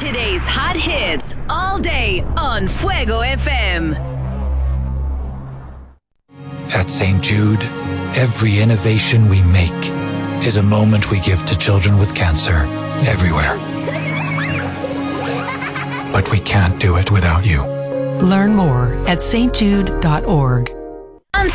Today's hot hits all day on Fuego FM. At St. Jude, every innovation we make is a moment we give to children with cancer everywhere. But we can't do it without you. Learn more at stjude.org.